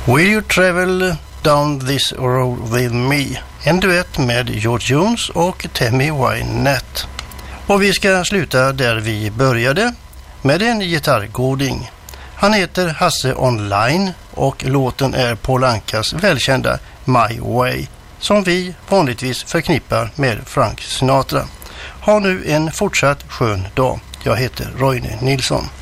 Will You Travel Down This Road With Me? En duett med George Jones och Tammy Wynette. Och vi ska sluta där vi började, med en gitarrgoding. Han heter Hasse Online och låten är Paul Ankas välkända My Way, som vi vanligtvis förknippar med Frank Sinatra. Ha nu en fortsatt skön dag. Jag heter Roine Nilsson.